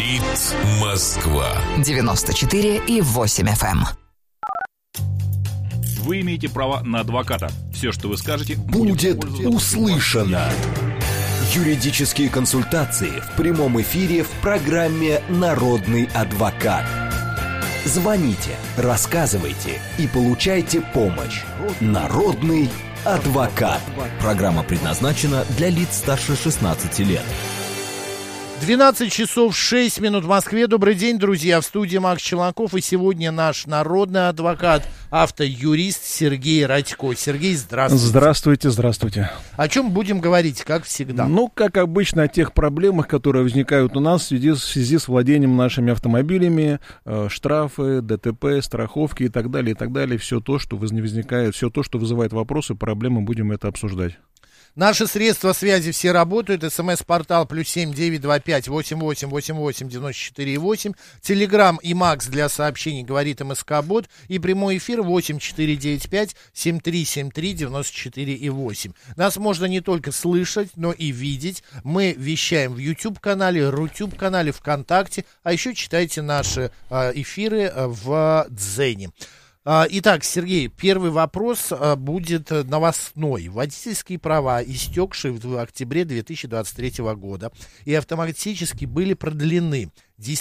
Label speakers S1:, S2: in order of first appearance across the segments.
S1: Говорит Москва.
S2: 94,8 FM.
S3: Вы имеете право на адвоката. Все, что вы скажете,
S4: будет услышано. Юридические консультации в прямом эфире в программе «Народный адвокат». Звоните, рассказывайте и получайте помощь. «Народный адвокат». Программа предназначена для лиц старше 16 лет.
S5: 12 часов 6 минут в Москве. Добрый день, друзья. В студии Макс Челноков. И сегодня наш народный адвокат, автоюрист Сергей Радько. Сергей, здравствуйте.
S6: Здравствуйте, здравствуйте.
S5: О чем будем говорить, как всегда?
S6: Ну, как обычно, о тех проблемах, которые возникают у нас в связи с владением нашими автомобилями, штрафы, ДТП, страховки и так далее, и так далее. Все то, что возникает, все то, что вызывает вопросы, проблемы, будем это обсуждать.
S5: Наши средства связи все работают. СМС-портал +7 925 88 88 94 8. Телеграм и Макс для сообщений говорит МСК-бот. И прямой эфир 8495 7373 94 8. Нас можно не только слышать, но и видеть. Мы вещаем в YouTube-канале, Рутюб-канале, ВКонтакте. А еще читайте наши эфиры в Дзене. Итак, Сергей, первый вопрос будет новостной. Водительские права, истекшие в октябре 2023 года, и автоматически были продлены.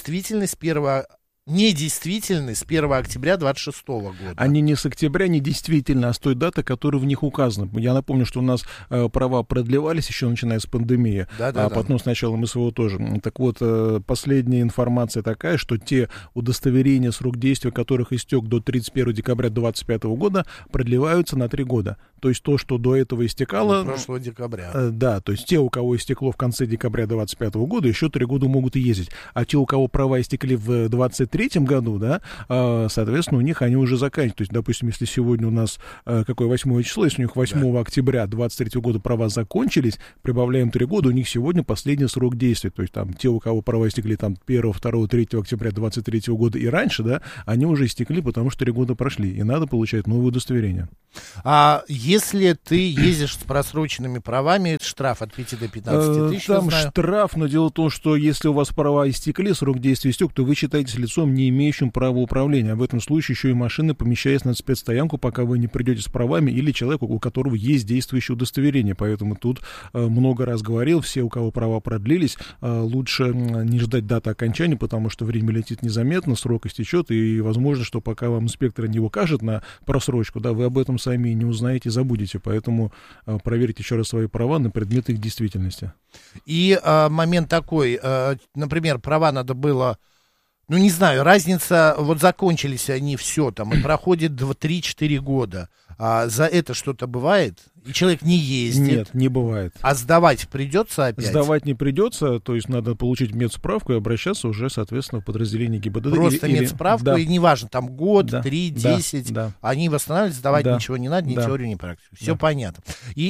S5: Недействительны с 1 октября 2026 года.
S6: Они не с октября, не действительно, а с той даты, которая в них указана. Я напомню, что у нас права продлевались еще начиная с пандемии, потом с началом СВО тоже. Так вот, последняя информация такая, что те удостоверения, срок действия которых истек до 31 декабря 2025 года, продлеваются на 3 года. То есть то, что до этого истекало...
S5: Прошлого декабря.
S6: Да, то есть те, у кого истекло в конце декабря 2025 года, еще 3 года могут и ездить. А те, у кого права истекли в 2023 году, да, соответственно, у них они уже заканчиваются. То есть, допустим, если сегодня у нас какое 8 число, если у них 8 октября 2023 года права закончились, прибавляем 3 года, у них сегодня последний срок действия. То есть там те, у кого права истекли там 1, 2, 3 октября 2023 года и раньше, да, они уже истекли, потому что 3 года прошли, и надо получать новое удостоверение.
S5: А если ты ездишь с просроченными правами, штраф от 5 до 15 тысяч,
S6: там штраф, но дело в том, что если у вас права истекли, срок действия истек, то вы считаетесь лицом, не имеющим права управления. А в этом случае еще и машина помещается на спецстоянку, пока вы не придете с правами, или человеку, у которого есть действующее удостоверение. Поэтому тут много раз говорил, все, у кого права продлились, лучше не ждать даты окончания, потому что время летит незаметно, срок истечет, и возможно, что пока вам инспектор не укажет на просрочку, да, вы об этом сами не узнаете и забудете. Поэтому проверьте еще раз свои права на предмет их действительности.
S5: И момент такой, например, права надо было... Ну, не знаю, разница, вот закончились они все там, и проходит 3-4 года. А за это что-то бывает? И человек не ездит?
S6: Нет, не бывает.
S5: А сдавать придется опять?
S6: Сдавать не придется, то есть надо получить медсправку и обращаться уже, соответственно, в подразделение ГИБДД.
S5: Просто медсправку,
S6: да.
S5: И неважно, там год,
S6: да.
S5: 3, 10,
S6: да.
S5: Они восстанавливают, сдавать ничего не надо, ни теорию, ни практику. Все понятно. И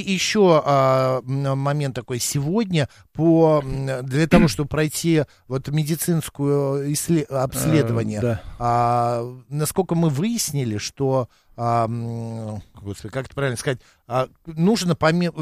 S5: еще момент такой. Сегодня для того, чтобы пройти вот медицинское обследование, насколько мы выяснили, что господи, как это правильно сказать, нужно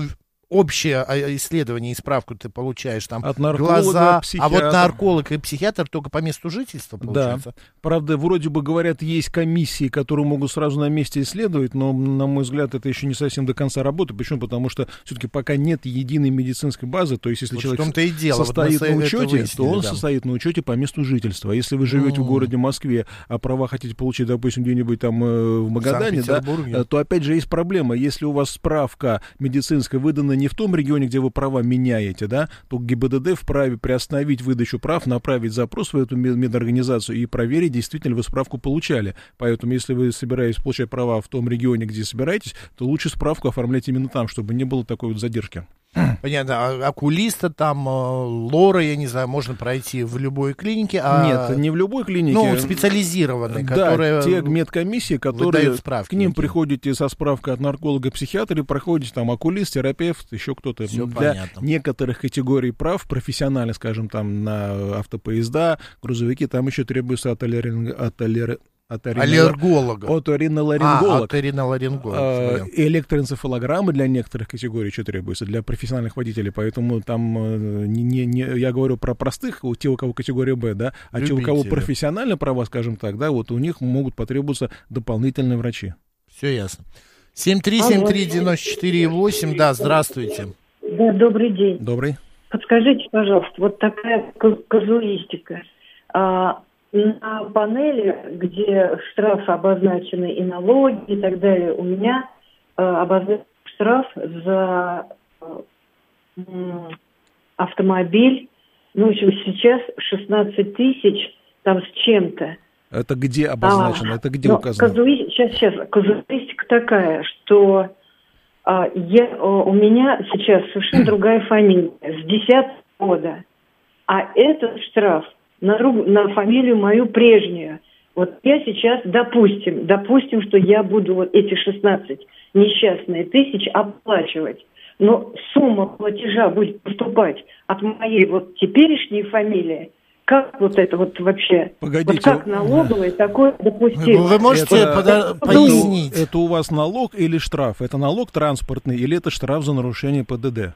S5: общее исследование и справку ты получаешь там
S6: от нарколога,
S5: глаза,
S6: психиатр.
S5: А вот нарколог и психиатр только по месту жительства получается.
S6: Да. Правда, вроде бы говорят, есть комиссии, которые могут сразу на месте исследовать, но, на мой взгляд, это еще не совсем до конца работает. Почему? Потому что все-таки пока нет единой медицинской базы, то есть если человек состоит на учете, то он состоит на учете по месту жительства. Если вы живете в городе Москве, а права хотите получить, допустим, где-нибудь там в Магадане, да, то опять же есть проблема. Если у вас справка медицинская выдана не в том регионе, где вы права меняете, да, то ГИБДД вправе приостановить выдачу прав, направить запрос в эту медорганизацию и проверить, действительно вы справку получали. Поэтому, если вы собираетесь получать права в том регионе, где собираетесь, то лучше справку оформлять именно там, чтобы не было такой вот задержки.
S5: Понятно, окулиста там, лора, я не знаю, можно пройти в любой клинике.
S6: Нет, не в любой клинике.
S5: Ну, специализированной,
S6: да, те медкомиссии, которые
S5: справки,
S6: к ним приходите со справкой от нарколога, психиатра, проходите там окулист, терапевт, еще кто-то.
S5: Все
S6: для
S5: понятно.
S6: Некоторых категорий прав, профессионально, скажем, там на автопоезда, грузовики, там еще требуется
S5: Аллерголога.
S6: Оториноларинголог.
S5: Оториноларинголог.
S6: Электроэнцефалограмма для некоторых категорий еще требуется, для профессиональных водителей, поэтому там я говорю про простых, те, у кого категория Б, да, а те, у кого профессиональные права, скажем так, да, вот у них могут потребоваться дополнительные врачи.
S5: Все ясно. 7373948, да, здравствуйте.
S1: Да, добрый день.
S6: Добрый.
S1: Подскажите, пожалуйста, вот такая казуистика. На панели, где штрафы обозначены и налоги и так далее, у меня обозначен штраф за автомобиль, ну, в общем, сейчас 16 тысяч там с чем-то.
S6: Это где обозначено? Это где указано?
S1: Сейчас. Казуистика такая, что у меня сейчас совершенно другая фамилия, с 10-го года. А этот штраф на фамилию мою прежнюю. Вот я сейчас, допустим, что я буду вот эти 16 несчастные тысяч оплачивать. Но сумма платежа будет поступать от моей вот теперешней фамилии. Как вот это вот вообще?
S6: Погодите.
S1: Вот как налоговый такое допустимо?
S5: Вы можете пояснить?
S6: Это у вас налог или штраф? Это налог транспортный или это штраф за нарушение ПДД?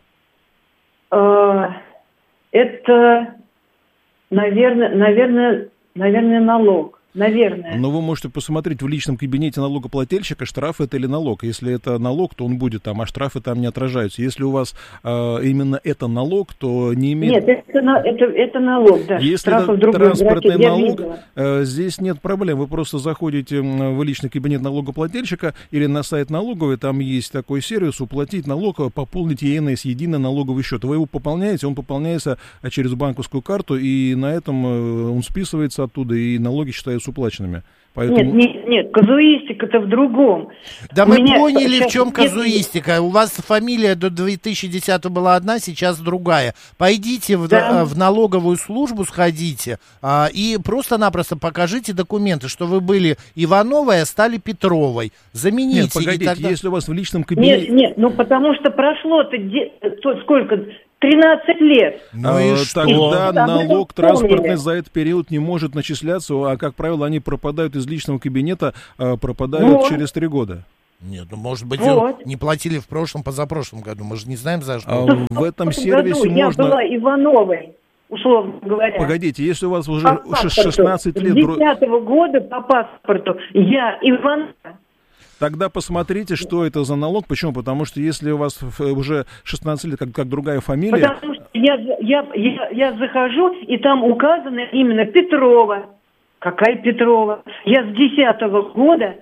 S1: Это, наверное, налог. Наверное.
S6: Но вы можете посмотреть в личном кабинете налогоплательщика, штраф это или налог. Если это налог, то он будет там, а штрафы там не отражаются. Если у вас именно это налог, то не имеет...
S1: Нет, это налог, да.
S6: Если это транспортный налог, здесь нет проблем. Вы просто заходите в личный кабинет налогоплательщика или на сайт налоговой, там есть такой сервис «Уплатить налог, пополнить ЕНС, единый налоговый счет». Вы его пополняете, он пополняется через банковскую карту, и на этом он списывается оттуда, и налоги считаются уплаченными. Поэтому...
S1: Нет, казуистика-то в другом.
S5: Да мы поняли, в чем казуистика. У вас фамилия до 2010 была одна, сейчас другая. Пойдите в налоговую службу, сходите и просто-напросто покажите документы, что вы были Ивановой, а стали Петровой. Замените.
S6: Нет, погодите,
S5: тогда...
S6: если у вас в личном кабинете...
S1: Нет, потому что прошло-то сколько... 13 лет.
S5: Ну и что?
S6: Тогда налог транспортный за этот период не может начисляться, а, как правило, они пропадают из личного кабинета, пропадают через 3 года.
S5: Нет, ну, может быть, не платили в прошлом, позапрошлом году. Мы же не знаем, за что.
S6: В этом сервисе можно...
S1: Я была Ивановой, условно говоря.
S6: Погодите, если у вас уже 16 лет...
S1: С 10-го года по паспорту я Иванова.
S6: Тогда посмотрите, что это за налог. Почему? Потому что если у вас уже 16 лет, как другая фамилия...
S1: Потому что я захожу, и там указано именно Петрова. Какая Петрова? Я с 10-го года...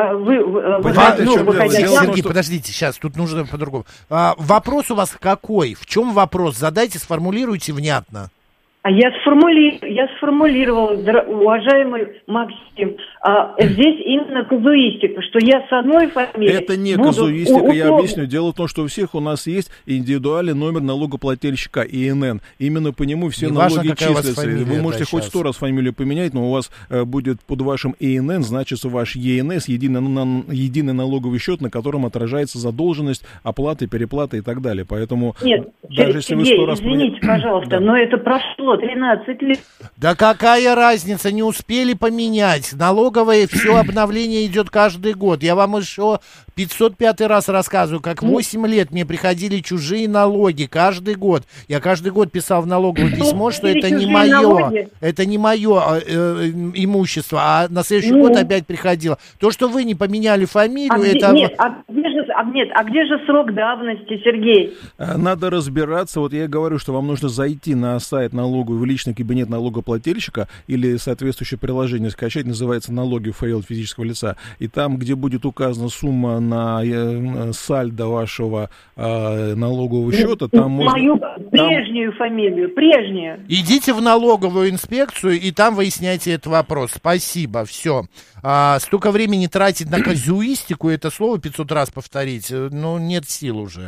S5: Сергей, подождите, сейчас, тут нужно по-другому. Вопрос у вас какой? В чем вопрос? Задайте, сформулируйте внятно.
S1: А я сформулировала, уважаемый Максим, здесь именно казуистика, что я с одной фамилией...
S6: Это не казуистика, я объясню. Дело в том, что у всех у нас есть индивидуальный номер налогоплательщика, ИНН. Именно по нему все налоги числятся. Вы можете хоть 100 раз фамилию поменять, но у вас будет под вашим ИНН значится ваш ЕНС, единый налоговый счет, на котором отражается задолженность, оплаты, переплаты и так далее. Поэтому
S1: нет,
S6: даже если вы 100 раз...
S1: Извините, пожалуйста, но это прошло 13 лет.
S5: Да какая разница, не успели поменять. Налоговое все обновление идет каждый год. Я вам еще 505 раз рассказываю, как 8 лет мне приходили чужие налоги каждый год. Я каждый год писал в налоговое письмо, что это не мое, имущество, а на следующий год опять приходило. То, что вы не поменяли фамилию, это...
S1: Где же срок давности, Сергей?
S6: Надо разбираться. Вот я говорю, что вам нужно зайти на сайт налоговой, в личный кабинет налогоплательщика или соответствующее приложение скачать, называется «Налоги ФЛ физического лица». И там, где будет указана сумма на сальдо вашего налогового счета, там
S1: мою прежнюю фамилию, прежнюю.
S5: Идите в налоговую инспекцию и там выясняйте этот вопрос. Спасибо, все. Столько времени тратить на казуистику, это слово 500 раз повторить, ну, нет сил уже.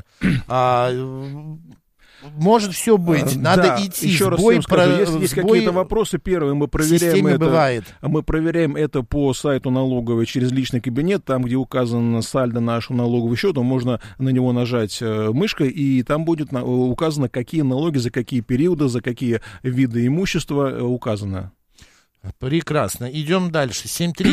S5: Может все быть, надо идти.
S6: Еще раз всем скажу, если есть какие-то вопросы, первое, мы проверяем это по сайту налоговой через личный кабинет, там, где указан сальдо нашего налогового счета, можно на него нажать мышкой, и там будет указано, какие налоги, за какие периоды, за какие виды имущества указано.
S5: Прекрасно. Идем дальше.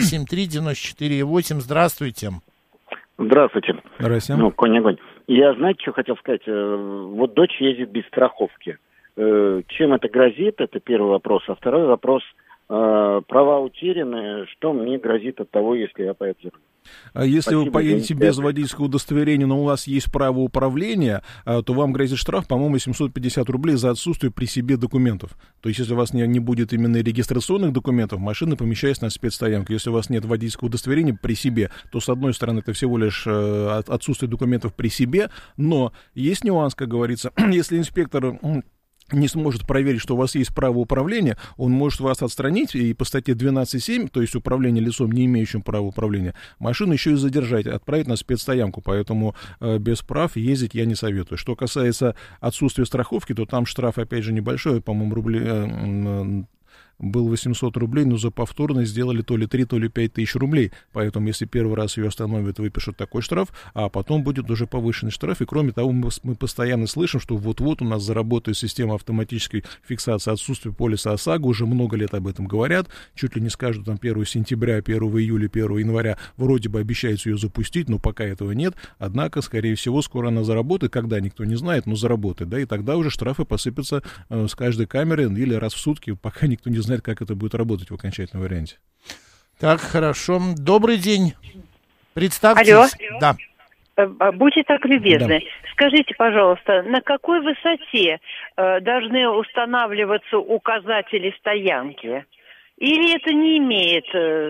S5: 7373948. Здравствуйте.
S7: Здравствуйте.
S6: Здравствуйте.
S7: Ну, конь-огонь. Я, знаете, что хотел сказать? Вот дочь ездит без страховки. Чем это грозит? Это первый вопрос. А второй вопрос. Права утеряны. Что мне грозит от того, если я поеду за рулем?
S6: А если
S7: Спасибо,
S6: вы поедете без водительского удостоверения, но у вас есть право управления, то вам грозит штраф, по-моему, 750 рублей за отсутствие при себе документов. То есть, если у вас не будет именно регистрационных документов, машина помещается на спецстоянку. Если у вас нет водительского удостоверения при себе, то, с одной стороны, это всего лишь отсутствие документов при себе, но есть нюанс, как говорится, если инспектор не сможет проверить, что у вас есть право управления, он может вас отстранить и по статье 12.7, то есть управление лицом, не имеющим права управления, машину еще и задержать, отправить на спецстоянку, поэтому без прав ездить я не советую. Что касается отсутствия страховки, то там штраф, опять же, небольшой, по-моему, был 800 рублей, но за повторность сделали то ли 3, то ли 5 тысяч рублей. Поэтому, если первый раз ее остановят, выпишут такой штраф, а потом будет уже повышенный штраф. И, кроме того, мы постоянно слышим, что вот-вот у нас заработает система автоматической фиксации отсутствия полиса ОСАГО. Уже много лет об этом говорят. Чуть ли не скажут, там, 1 сентября, 1 июля, 1 января вроде бы обещаются ее запустить, но пока этого нет. Однако, скорее всего, скоро она заработает. Когда, никто не знает, но заработает. Да, и тогда уже штрафы посыпятся с каждой камеры или раз в сутки, пока никто не знает, как это будет работать в окончательном варианте.
S5: Так, хорошо. Добрый день. Представьтесь.
S8: Алло.
S5: Да.
S8: Будьте так любезны.
S5: Да.
S8: Скажите, пожалуйста, на какой высоте должны устанавливаться указатели стоянки? Или это не имеет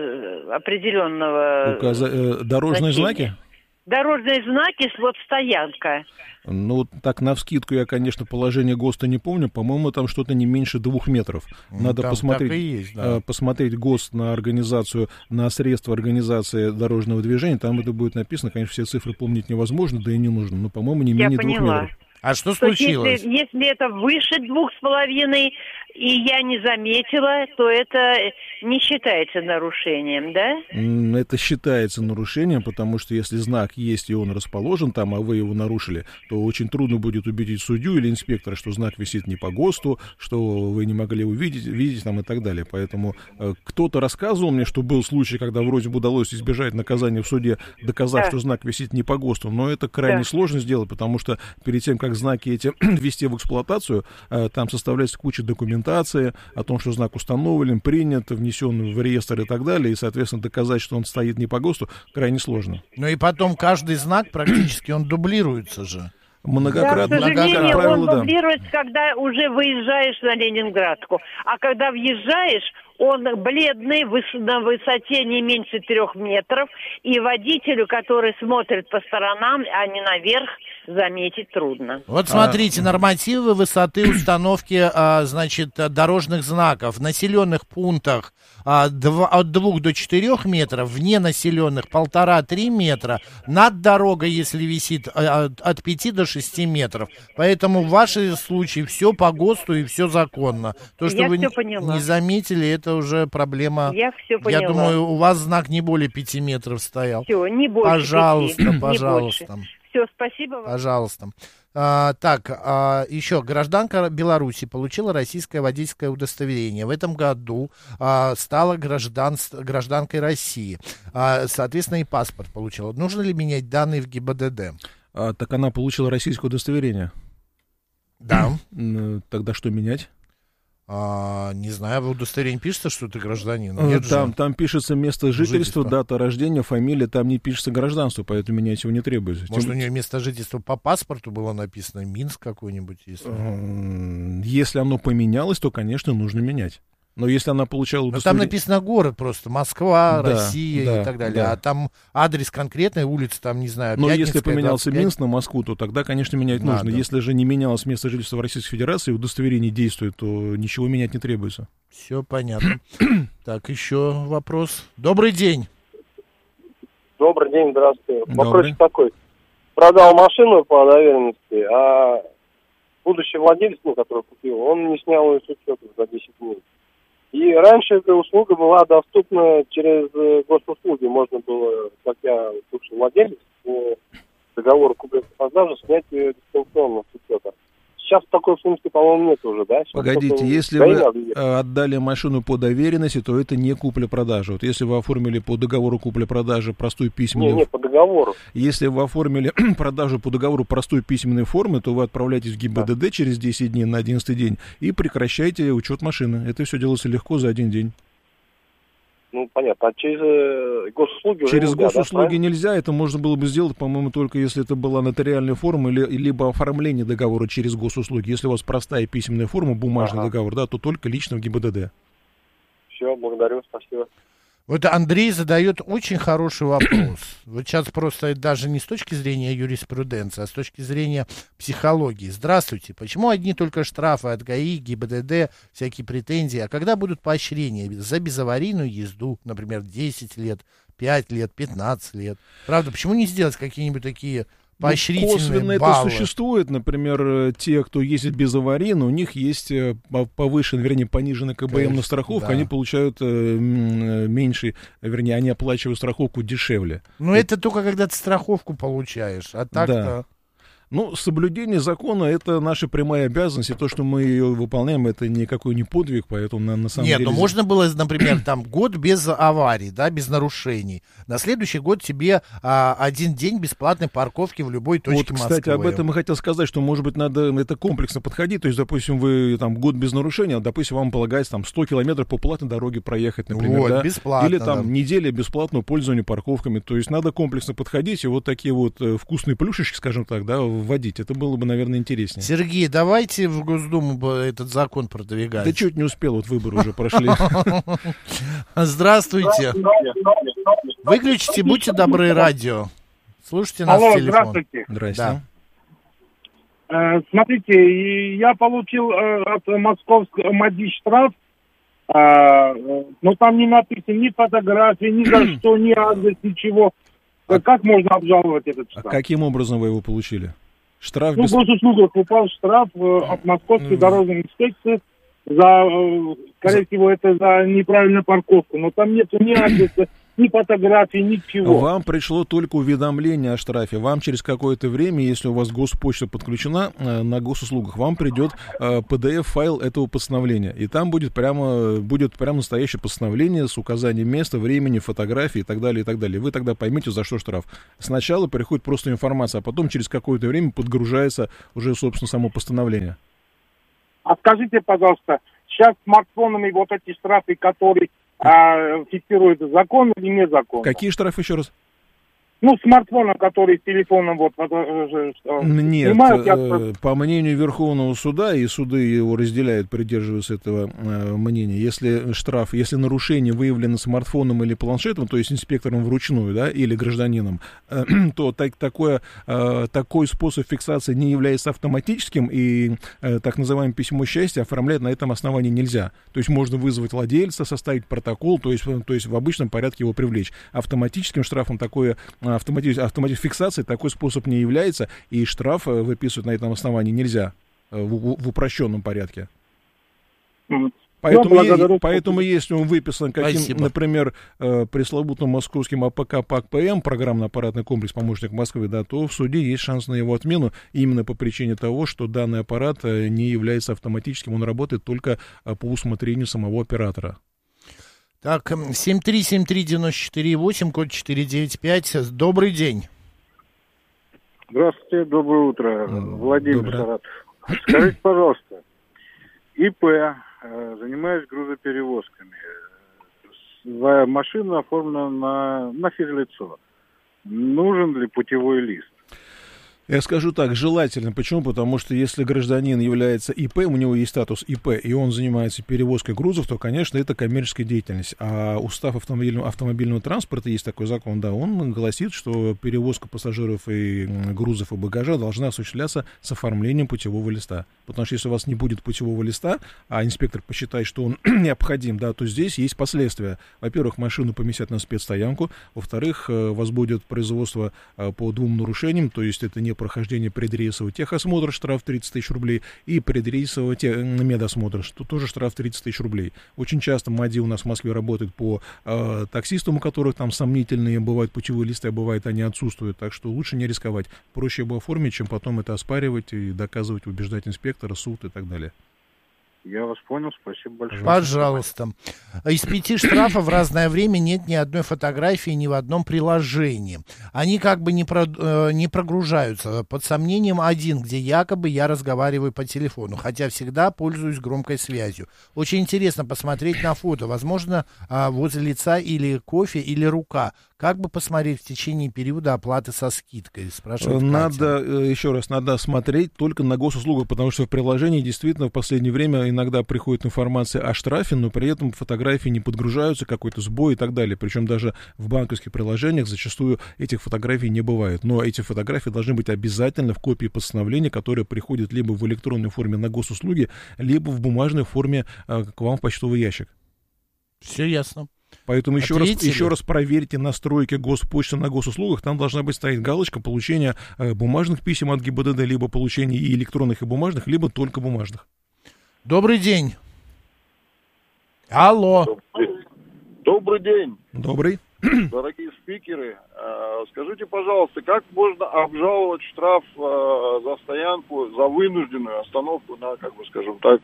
S8: определенного
S6: Дорожные
S8: значения?
S6: знаки?
S8: Дорожные знаки, вот стоянка.
S6: Ну, так, навскидку я, конечно, положение ГОСТа не помню. По-моему, там что-то не меньше 2 метров. Надо
S5: там
S6: посмотреть,
S5: так и есть, да.
S6: Посмотреть ГОСТ на организацию, на средства организации дорожного движения. Там это будет написано. Конечно, все цифры помнить невозможно, да и не нужно. Но, по-моему, не менее 2 метров.
S5: А что случилось?
S8: Если это выше 2,5, и я не заметила, то это не считается нарушением, да?
S6: Это считается нарушением, потому что если знак есть и он расположен там, а вы его нарушили, то очень трудно будет убедить судью или инспектора, что знак висит не по ГОСТу, что вы не могли видеть там и так далее. Поэтому кто-то рассказывал мне, что был случай, когда вроде бы удалось избежать наказания в суде, доказав, что знак висит не по ГОСТу, но это крайне сложно сделать, потому что перед тем, как знаки эти ввести в эксплуатацию, там составляется куча документации о том, что знак установлен, принят, внесен в реестр и так далее, и, соответственно, доказать, что он стоит не по ГОСТу, крайне сложно.
S5: Ну и потом каждый знак практически, он дублируется же.
S6: Многократно,
S8: к сожалению,
S6: как правило,
S8: он дублируется, когда уже выезжаешь на Ленинградку. А когда въезжаешь, он бледный, на высоте не меньше 3 метров. И водителю, который смотрит по сторонам, а не наверх, заметить трудно.
S5: Вот смотрите, нормативы высоты установки, значит, дорожных знаков в населенных пунктах от 2 до 4 метров, вне населенных 1,5-3 метра, над дорогой, если висит, от 5 до 6 метров. Поэтому в вашем случае все по ГОСТу и все законно. То, что вы не заметили, это уже проблема.
S8: Я все поняла.
S5: Я думаю, у вас знак не более 5 метров стоял.
S8: Все, не больше.
S5: Пожалуйста,
S8: 5,
S5: пожалуйста.
S8: Все, спасибо вам.
S5: Пожалуйста. Еще гражданка Беларуси получила российское водительское удостоверение. В этом году стала гражданкой России. Соответственно, и паспорт получила. Нужно ли менять данные в ГИБДД?
S6: Так она получила российское удостоверение.
S5: Да.
S6: Тогда что менять?
S5: Не знаю, в удостоверении пишется, что ты гражданин? Нет
S6: там пишется место жительства, дата рождения, фамилия, там не пишется гражданство, поэтому менять его не требуется.
S5: Может, у нее место жительства по паспорту было написано Минск какой-нибудь?
S6: Если оно поменялось, то, конечно, нужно менять. Но если она получала
S5: удостоверение... Там написано город просто, Москва, Россия и так далее. А там адрес конкретной улицы, там, не знаю,
S6: но если поменялся
S5: 25...
S6: Минск на Москву, то тогда, конечно, менять нужно. Если же не менялось место жительства в Российской Федерации, удостоверение действует, то ничего менять не требуется.
S5: Все понятно. Так, еще вопрос. Добрый день.
S9: Добрый день, здравствуйте. Вопрос такой. Продал машину по доверенности, а будущий владелец, который купил, он не снял ее с учета за 10 дней. И раньше эта услуга была доступна через госуслуги. Можно было, как я бывший владелец, по договору купли-продажи снять ее дистанционно с учета. сейчас такой функции, по-моему, нет уже, да? Сейчас
S6: погодите, если вы отдали машину по доверенности, то это не купля-продажа. Вот если вы оформили по договору купля-продажи простую письменную...
S9: Не, по договору.
S6: Если вы оформили продажу по договору простой письменной формы, то вы отправляетесь в ГИБДД через 10 дней на 11-й день и прекращаете учет машины. Это все делается легко за один день.
S9: Ну, понятно. А через госуслуги уже
S6: через
S9: нельзя,
S6: госуслуги нельзя. Это можно было бы сделать, по-моему, только если это была нотариальная форма либо оформление договора через госуслуги. Если у вас простая письменная форма, бумажный договор, да, то только лично в ГИБДД.
S9: Все, благодарю, спасибо.
S5: Вот Андрей задает очень хороший вопрос. Вот сейчас просто даже не с точки зрения юриспруденции, а с точки зрения психологии. Здравствуйте. Почему одни только штрафы от ГАИ, ГИБДД, всякие претензии? А когда будут поощрения за безаварийную езду, например, 10 лет, 5 лет, 15 лет? Правда, почему не сделать какие-нибудь такие поощрительные
S6: косвенно
S5: баллы?
S6: Это существует. Например, те, кто ездит без аварийно, у них есть повышенный, вернее, пониженный КБМ на страховку, они получают меньше, вернее, они оплачивают страховку дешевле.
S5: Но это только когда ты страховку получаешь, а так-то...
S6: Да. Ну, соблюдение закона — это наша прямая обязанность, и то, что мы ее выполняем, это никакой не подвиг, поэтому на самом деле...
S5: Нет, ну можно было, например, там год без аварий, да, без нарушений. На следующий год тебе один день бесплатной парковки в любой точке Москвы.
S6: Вот, кстати, об этом и хотел сказать, что, может быть, надо это комплексно подходить. То есть, допустим, вы там год без нарушения, допустим, вам полагается там 100 километров по платной дороге проехать, например,
S5: вот,
S6: да?
S5: Бесплатно,
S6: или там неделя бесплатного пользования парковками. То есть надо комплексно подходить и вот такие вот вкусные плюшечки, скажем так, да, вводить. Это было бы, наверное, интереснее.
S5: Сергей, давайте в Госдуму этот закон продвигать.
S6: Да чуть не успел, вот выборы уже прошли.
S5: Здравствуйте. Выключите, будьте добры, радио. Слушайте нас в телефон.
S10: Здравствуйте.
S6: Здрасте.
S10: Да. Смотрите, я получил от московского МАДИ штраф, но там не написано ни фотографии, ни за что, ни адрес, ничего. Как можно обжаловать этот штраф?
S6: А каким образом вы его получили? Штраф
S10: в госуслугах упал штраф от Московской дорожной инспекции за, скорее всего, это за неправильную парковку. Но там нет ни адреса, ни фотографий, ничего.
S6: Вам пришло только уведомление о штрафе. Вам через какое-то время, если у вас Госпочта подключена на госуслугах, вам придет PDF-файл этого постановления. И там будет прямо настоящее постановление с указанием места, времени, фотографии и так далее, и так далее. Вы тогда поймете, за что штраф. Сначала приходит просто информация, а потом через какое-то время подгружается уже, собственно, само постановление.
S10: А скажите, пожалуйста, сейчас смартфонами вот эти штрафы, которые фиксируют, закон или не закон?
S6: Какие штрафы еще раз?
S10: Ну, смартфоном, который с телефоном вот...
S6: Нет,
S10: снимают,
S6: по мнению Верховного суда, и суды его разделяют, придерживаются этого мнения, если штраф, если нарушение выявлено смартфоном или планшетом, то есть инспектором вручную, да, или гражданином, то такой способ фиксации не является автоматическим, и так называемое письмо счастья оформлять на этом основании нельзя. То есть можно вызвать владельца, составить протокол, то есть в обычном порядке его привлечь. Автоматическим штрафом автоматической фиксации такой способ не является, и штраф выписывать на этом основании нельзя в упрощенном порядке. Поэтому если он выписан например, пресловутым московским АПК ПАК-ПМ, программно-аппаратный комплекс «Помощник Москвы», да, то в суде есть шанс на его отмену именно по причине того, что данный аппарат не является автоматическим, он работает только по усмотрению самого оператора.
S5: Так, 7373948, код 495. Добрый день.
S11: Здравствуйте, доброе утро. Владимир Саратов. Скажите, пожалуйста, ИП, занимаюсь грузоперевозками. Машина оформлена на физлицо. Нужен ли путевой лист?
S6: Я скажу так, желательно. Почему? Потому что если гражданин является ИП, у него есть статус ИП, и он занимается перевозкой грузов, то, конечно, это коммерческая деятельность. А устав автомобильного транспорта, есть такой закон, да, он гласит, что перевозка пассажиров и грузов и багажа должна осуществляться с оформлением путевого листа. Потому что если у вас не будет путевого листа, а инспектор посчитает, что он необходим, да, то здесь есть последствия. Во-первых, машину поместят на спецстоянку. Во-вторых, вас будет производство по двум нарушениям, то есть это не прохождения предрейсового техосмотра штраф 30 тысяч рублей и предрейсового медосмотра, что тоже штраф 30 тысяч рублей. Очень часто МАДИ у нас в Москве работает по таксистам, у которых там сомнительные бывают путевые листы, а бывает они отсутствуют, так что лучше не рисковать. Проще его оформить, чем потом это оспаривать и доказывать, убеждать инспектора, суд и так далее.
S11: Я вас понял, спасибо большое.
S5: Пожалуйста. Из 5 штрафов в разное время нет ни одной фотографии ни в одном приложении. Они как бы не прогружаются. Под сомнением один, где якобы я разговариваю по телефону, хотя всегда пользуюсь громкой связью. Очень интересно посмотреть на фото. Возможно, возле лица или кофе, или рука. Как бы посмотреть в течение периода оплаты со скидкой? Спрашивает
S6: Надо, еще раз, надо смотреть только на госуслугах, потому что в приложении действительно в последнее время иногда приходит информация о штрафе, но при этом фотографии не подгружаются, какой-то сбой и так далее. Причем даже в банковских приложениях зачастую этих фотографий не бывает. Но эти фотографии должны быть обязательно в копии постановления, которое приходит либо в электронной форме на госуслуги, либо в бумажной форме к вам в почтовый ящик.
S5: Все ясно.
S6: Поэтому еще раз проверьте настройки Госпочты на госуслугах. Там должна быть стоять галочка получения бумажных писем от ГИБДД, либо получения и электронных, и бумажных, либо только бумажных.
S5: Добрый день. Алло.
S12: Добрый день.
S6: Добрый.
S12: Дорогие спикеры, скажите, пожалуйста, как можно обжаловать штраф за стоянку, за вынужденную остановку на, как бы скажем так,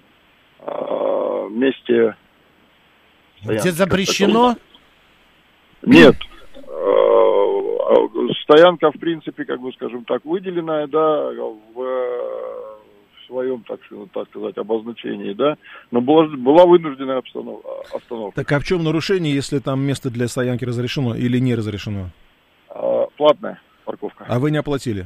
S12: месте...
S5: Где запрещено?
S12: Нет. Стоянка, в принципе, как бы, скажем так, выделенная, да, в своем, так сказать, обозначении, да, но была вынужденная остановка.
S6: Так а в чем нарушение, если там место для стоянки разрешено или не разрешено?
S12: Платная парковка.
S6: А вы не оплатили?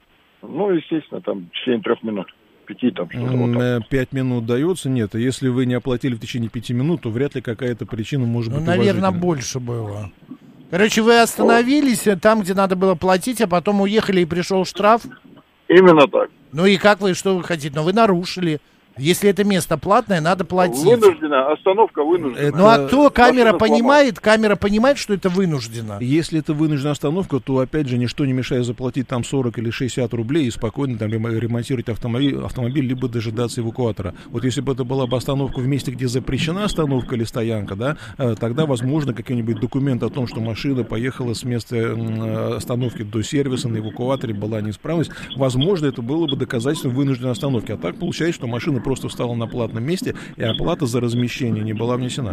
S12: Ну, естественно, там в течение 3 минут. 5 там что-то.
S6: 5 минут дается? Нет. А если вы не оплатили в течение 5 минут, то вряд ли какая-то причина может быть
S5: наверное, больше было. Короче, вы остановились там, где надо было платить, а потом уехали и пришел штраф?
S12: Именно так.
S5: Ну и как вы, что вы хотите? Но вы нарушили. Если это место платное, надо платить.
S12: Вынуждена, остановка вынуждена.
S5: Ну а то камера понимает, что это вынуждено.
S6: Если это вынужденная остановка, то опять же ничто не мешает заплатить там 40 или 60 рублей и спокойно там ремонтировать автомобиль, либо дожидаться эвакуатора. Вот если бы это была бы остановка в месте, где запрещена остановка или стоянка, да, тогда возможно какой-нибудь документ о том, что машина поехала с места остановки до сервиса, на эвакуаторе была неисправность, возможно, это было бы доказательством вынужденной остановки. А так получается, что машина просто встала на платном месте, и оплата за размещение не была внесена.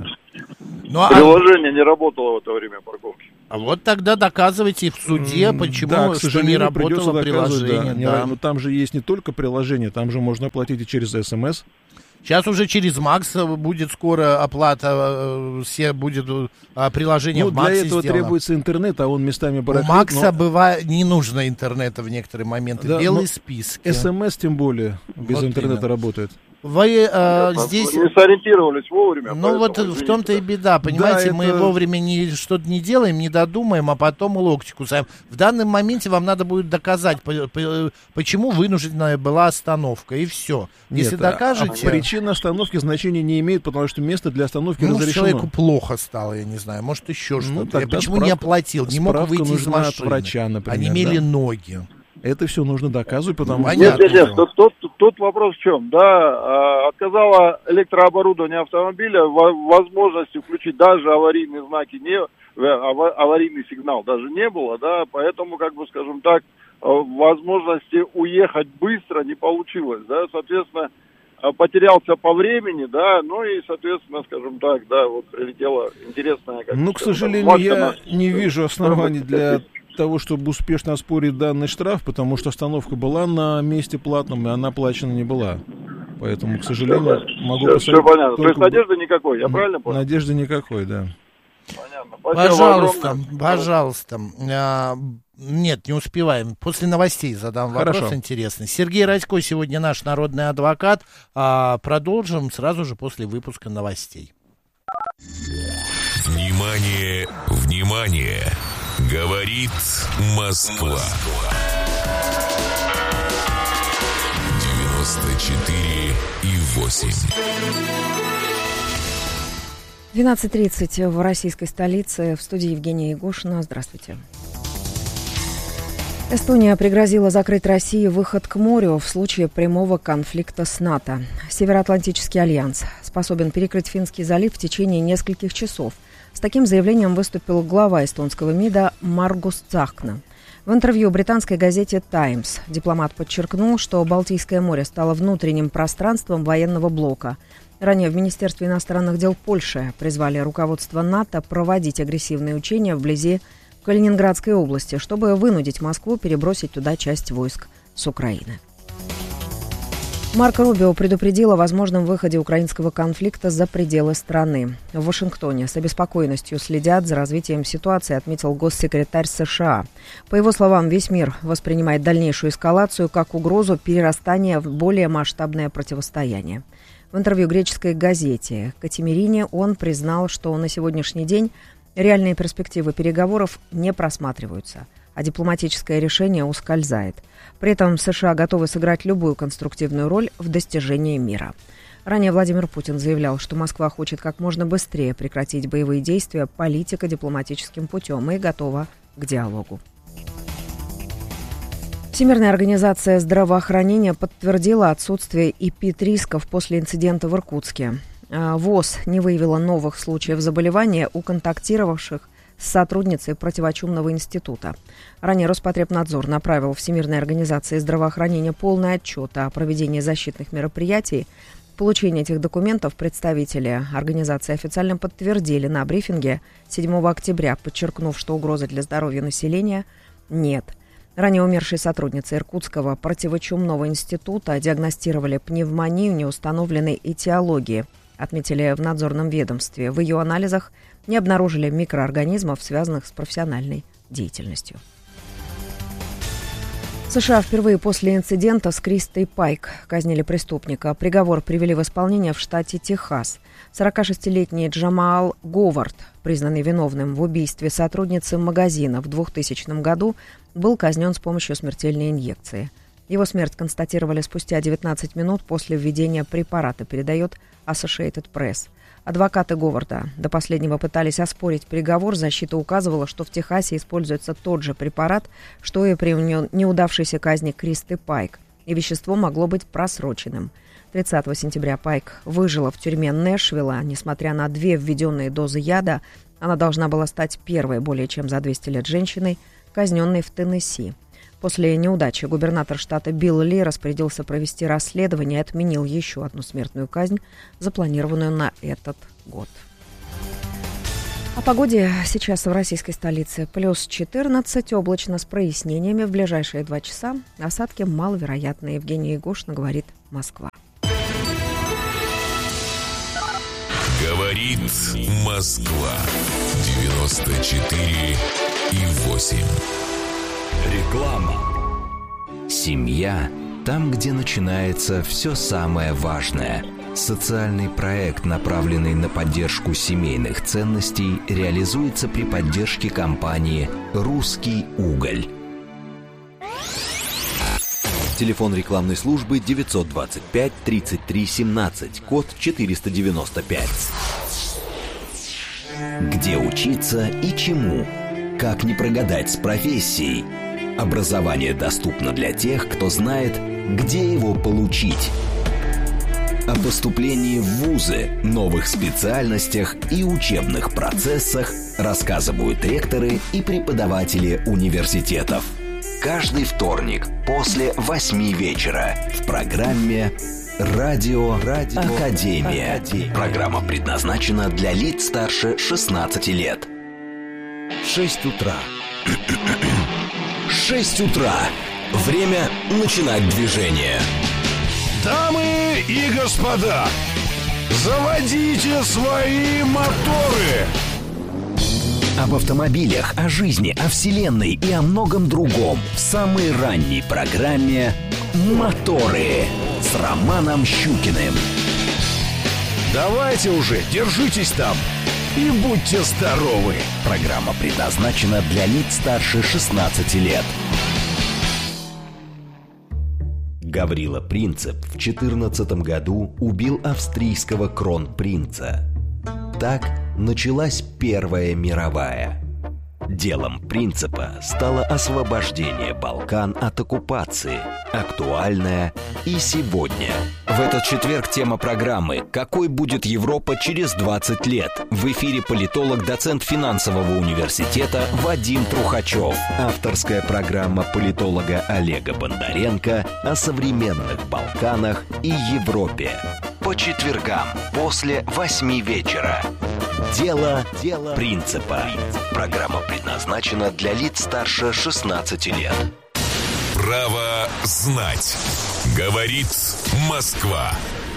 S12: Приложение не работало в это время парковки.
S5: А вот тогда доказывайте в суде, почему,
S6: да,
S5: что не работало приложение.
S6: Да. Но там же есть не только приложение, там же можно оплатить и через СМС.
S5: Сейчас уже через Макс будет скоро оплата, все будет приложение в Максе
S6: для этого
S5: сделано.
S6: Требуется интернет, а он местами барахлит.
S5: У Макса бывает не нужно интернета в некоторые моменты, да, белые списки.
S6: СМС тем более без интернета работает.
S5: Вы здесь...
S12: Не сориентировались вовремя.
S5: Ну вот в том-то и беда, понимаете, да, мы вовремя что-то не делаем, не додумаем, а потом локти кусаем. В данном моменте вам надо будет доказать, почему вынужденная была остановка, и все. Если докажете...
S6: Причина остановки значения не имеет, потому что место для остановки разрешено.
S5: Человеку плохо стало, я не знаю, может еще что-то. Я почему не оплатил, не мог выйти из машины,
S6: от врача, например,
S5: онемели ноги.
S6: Это все нужно доказывать, потому что...
S12: Нет, тут вопрос в чем, да, отказало электрооборудование автомобиля возможности включить даже аварийные знаки, аварийный сигнал даже не было, да, поэтому, как бы, скажем так, возможности уехать быстро не получилось, да, соответственно, потерялся по времени, да, ну и, соответственно, скажем так, да, вот прилетела интересная...
S6: к сожалению, я не вижу оснований для того, чтобы успешно оспорить данный штраф, потому что остановка была на месте платном, и она оплачена не была. Поэтому, к сожалению, могу посоветовать...
S12: Все понятно. То есть надежды никакой, я правильно понял?
S6: Надежды никакой, да.
S12: Понятно.
S5: Пожалуйста. Нет, не успеваем. После новостей задам вопрос интересный. Сергей Радько сегодня наш народный адвокат. Продолжим сразу же после выпуска новостей.
S13: Внимание, внимание! Говорит Москва. 94,8.
S14: 12:30 в российской столице. В студии Евгения Егошина. Здравствуйте. Эстония пригрозила закрыть России выход к морю в случае прямого конфликта с НАТО. Североатлантический альянс способен перекрыть Финский залив в течение нескольких часов. С таким заявлением выступил глава эстонского МИДа Маргус Цахкна. В интервью британской газете «Таймс» дипломат подчеркнул, что Балтийское море стало внутренним пространством военного блока. Ранее в Министерстве иностранных дел Польши призвали руководство НАТО проводить агрессивные учения вблизи Калининградской области, чтобы вынудить Москву перебросить туда часть войск с Украины. Марко Рубио предупредил о возможном выходе украинского конфликта за пределы страны. В Вашингтоне с обеспокоенностью следят за развитием ситуации, отметил госсекретарь США. По его словам, весь мир воспринимает дальнейшую эскалацию как угрозу перерастания в более масштабное противостояние. В интервью греческой газете «Катимерине» он признал, что на сегодняшний день реальные перспективы переговоров не просматриваются, а дипломатическое решение ускользает. При этом США готовы сыграть любую конструктивную роль в достижении мира. Ранее Владимир Путин заявлял, что Москва хочет как можно быстрее прекратить боевые действия политико-дипломатическим путем и готова к диалогу. Всемирная организация здравоохранения подтвердила отсутствие эпид-рисков после инцидента в Иркутске. ВОЗ не выявила новых случаев заболевания у контактировавших с сотрудницей противочумного института. Ранее Роспотребнадзор направил Всемирной организации здравоохранения полный отчет о проведении защитных мероприятий. Получение этих документов представители организации официально подтвердили на брифинге 7 октября, подчеркнув, что угрозы для здоровья населения нет. Ранее умершей сотруднице Иркутского противочумного института диагностировали пневмонию неустановленной этиологии, отметили в надзорном ведомстве. В ее анализах не обнаружили микроорганизмов, связанных с профессиональной деятельностью. США впервые после инцидента с Кристой Пайк казнили преступника. Приговор привели в исполнение в штате Техас. 46-летний Джамаал Говард, признанный виновным в убийстве сотрудницы магазина в 2000 году, был казнен с помощью смертельной инъекции. Его смерть констатировали спустя 19 минут после введения препарата, передает Associated Press. Адвокаты Говарда до последнего пытались оспорить приговор. Защита указывала, что в Техасе используется тот же препарат, что и при неудавшейся казни Кристы Пайк, и вещество могло быть просроченным. 30 сентября Пайк выжила в тюрьме Нэшвилла. Несмотря на 2 введенные дозы яда, она должна была стать первой более чем за 200 лет женщиной, казненной в Теннесси. После неудачи губернатор штата Билл Ли распорядился провести расследование и отменил еще одну смертную казнь, запланированную на этот год. О погоде сейчас в российской столице. Плюс 14, облачно с прояснениями. В ближайшие 2 часа осадки маловероятны. Евгений Егошин, говорит Москва.
S13: Говорит Москва. 94,8.
S4: Реклама. Семья – там, где начинается все самое важное. Социальный проект, направленный на поддержку семейных ценностей, реализуется при поддержке компании «Русский уголь». Телефон рекламной службы 925 33 17, код 495. Где учиться и чему? Как не прогадать с профессией? Образование доступно для тех, кто знает, где его получить. О поступлении в вузы, новых специальностях и учебных процессах рассказывают ректоры и преподаватели университетов. Каждый вторник после 8 вечера в программе «Радио Академия». Программа предназначена для лиц старше 16 лет. 6 утра. 6 утра. Время начинать движение.
S15: Дамы и господа, заводите свои моторы.
S4: Об автомобилях, о жизни, о вселенной и о многом другом в самой ранней программе «Моторы» с Романом Щукиным.
S15: Давайте уже, держитесь там и будьте здоровы.
S4: Программа предназначена для лиц старше 16 лет. Гаврила Принцип в 2014 году убил австрийского кронпринца. Так началась Первая мировая. Делом принципа стало освобождение Балкан от оккупации. Актуальное и сегодня. В этот четверг тема программы «Какой будет Европа через 20 лет?» В эфире политолог, доцент финансового университета Вадим Трухачев. Авторская программа политолога Олега Бондаренко о современных Балканах и Европе. По четвергам после 8 вечера. Дело принципа. Программа предназначена для лиц старше 16 лет.
S13: Право знать. Говорит Москва.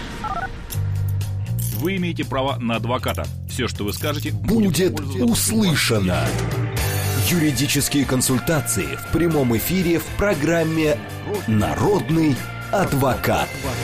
S3: Вы имеете право на адвоката. Все, что вы скажете,
S4: будет услышано. Юридические консультации в прямом эфире в программе «Народный адвокат».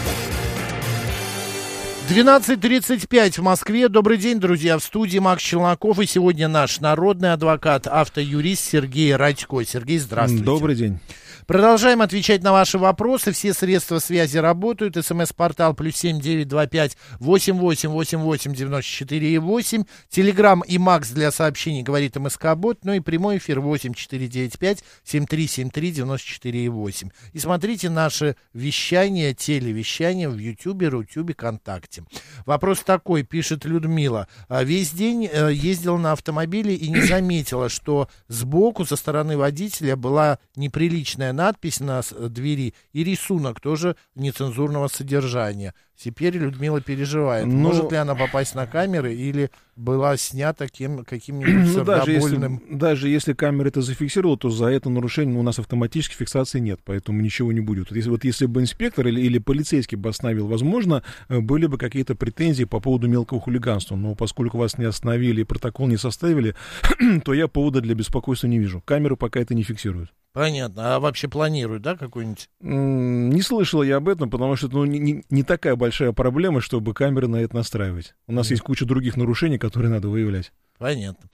S5: 12:35 в Москве. Добрый день, друзья. В студии Макс Челноков. И сегодня наш народный адвокат, автоюрист Сергей Радько. Сергей, здравствуйте.
S6: Добрый день.
S5: Продолжаем отвечать на ваши вопросы. Все средства связи работают. СМС-портал +7 925 8888 94 8. Телеграм и Макс для сообщений говорит МСК-бот. Ну и прямой эфир 8495 7373 94 8. И смотрите наше вещание, телевещание в Ютьюбе, Рутюбе, ВКонтакте. Вопрос такой, пишет Людмила. Весь день ездила на автомобиле и не заметила, что сбоку со стороны водителя была неприличная надпись на двери и рисунок тоже нецензурного содержания. Теперь Людмила переживает. Может ли она попасть на камеры или была снята каким-нибудь сердобольным...
S6: Даже если камера это зафиксировала, то за это нарушение у нас автоматически фиксации нет, поэтому ничего не будет. Если бы инспектор или полицейский бы остановил, возможно, были бы какие-то претензии по поводу мелкого хулиганства. Но поскольку вас не остановили и протокол не составили, то я повода для беспокойства не вижу. Камеры пока это не фиксируют.
S5: Понятно. А вообще планируют, да, какой-нибудь?
S6: Не слышал я об этом, потому что не такая большая проблема, чтобы камеры на это настраивать. У нас есть куча других нарушений, которые надо выявлять.
S5: Понятно.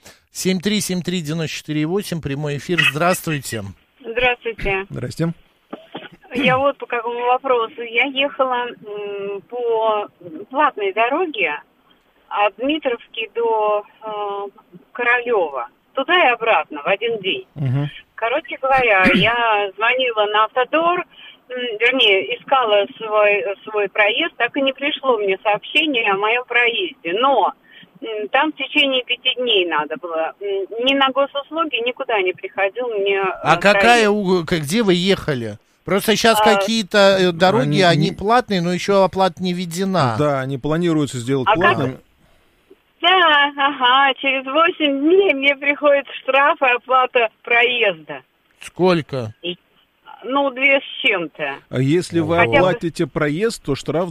S5: 7373948, прямой эфир. Здравствуйте.
S16: Здравствуйте.
S6: Здрасте.
S16: Я вот по какому вопросу. Я ехала по платной дороге от Дмитровки до Королева. Туда и обратно в один день. Короче говоря, я звонила на Автодор, вернее, искала свой проезд, так и не пришло мне сообщение о моем проезде. Но там в течение 5 дней надо было. Ни на госуслуги, никуда не приходил мне
S5: где вы ехали? Просто сейчас какие-то дороги, они платные, но еще оплата не введена.
S6: Да, они планируются сделать платными.
S16: Да, через 8 дней мне приходит штраф и оплата проезда.
S5: Сколько?
S16: 2 с чем-то.
S6: А если вы оплатите проезд, то штраф